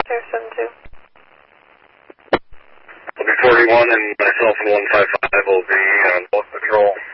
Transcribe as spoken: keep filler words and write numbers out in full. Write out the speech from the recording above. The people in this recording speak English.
zero seven two. I'll be forty-one and myself and one five five will be on both patrol.